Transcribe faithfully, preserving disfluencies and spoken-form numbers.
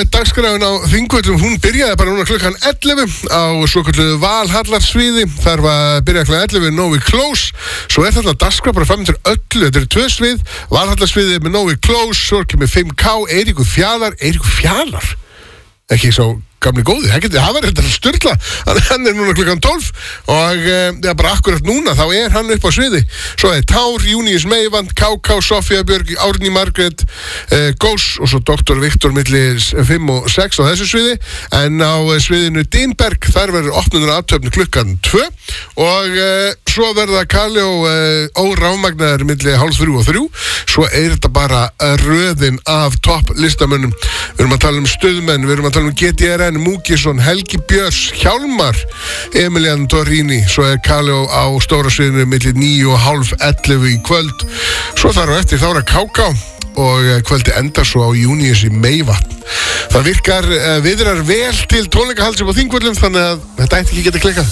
dagskráin á Þingvöllum, hún byrjaði bara núna klukkan ellefu á svokölluðu Valhallarsviði. Þar var byrjaði klukkan ellefu Nói Close. Svo er þetta dagskrá bara fram undir öllu. Þetta eru tvö svið, Valhallarsviði með Nói Close, svo kemur fimm K, Eiríkur Fjalar, Eiríkur Fjalar. Ekki svo gamli góði, það getur, það var þetta sturla, hann er núna klukkan tólf og e, ja, bara akkurat núna þá er hann upp á sviði. Svo er Tár, Júníus Meivand, K K, Sofía Björg, Árný Margrét, e, Gós og svo doktor Viktor milli fimm og sex á þessu sviði, en á sviðinu Dínberg, þar verður opnunar athöfni klukkan tvö og e, svo verða Kali og e, órámagnaðar milli hálf þrjú og þrjú. Svo er þetta bara röðin af topp listamönnum. Við erum að tala um stuðmenn, við erum að tala um G T R N, Múkisson, Helgi Björns, Hjálmar, Emilian Torrini. Svo er Kali á stóra sviðinu milli níu og hálf ellefu í kvöld. Svo þar á eftir þá er að K K og kvöldi endar svo á Júníus í Meyvatn. Það virkar viðrar vel til tónleikahalds upp á Þingvöllum, þannig að þetta ætti ekki geta klikkað.